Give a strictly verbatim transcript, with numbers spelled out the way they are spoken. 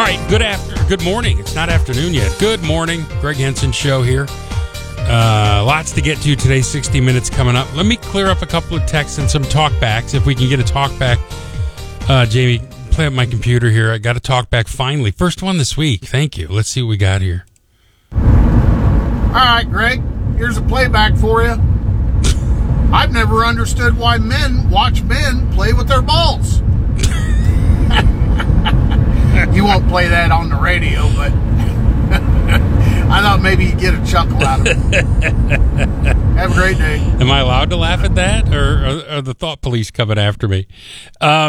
right, good after, good morning. It's not afternoon yet. Good morning, Greg Henson Show here. Uh, lots to get to today. sixty minutes coming up. Let me clear up a couple of texts and some talkbacks. If we can get a talkback, uh, Jamie, play up my computer here. I got a talkback finally. First one this week. Thank you. Let's see what we got here. All right, Greg. Here's a playback for you. I've never understood why men watch men play with their balls. You won't play that on the radio, but I thought maybe you'd get a chuckle out of it. Have a great day. Am I allowed to laugh at that, or are, are the thought police coming after me? Um,